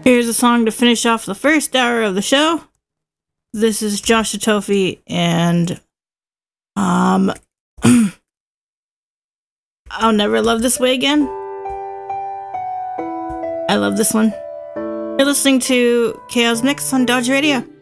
Here's a song to finish off the first hour of the show. This is Josh Atofi, and I'll Never Love This Way Again. I love this one. You're listening to Chaos Mix on Dodge Radio.